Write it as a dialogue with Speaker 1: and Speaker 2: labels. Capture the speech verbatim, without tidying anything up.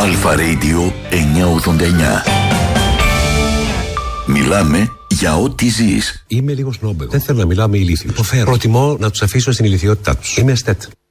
Speaker 1: Αλφα Radio εννιακόσια ογδόντα εννιά. Μιλάμε για ό,τι ζεις.
Speaker 2: Είμαι λίγο σνόμπεγο. Δεν θέλω να μιλάω με ηλίθιους. Προτιμώ να τους αφήσω στην ηλιθιότητά τους. Είμαι αισθέτη.